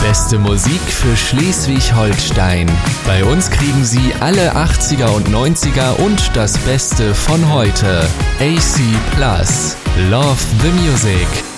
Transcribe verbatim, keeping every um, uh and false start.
Beste Musik für Schleswig-Holstein. Bei uns kriegen Sie alle achtziger und neunziger und das Beste von heute. A C Plus. Love the Music.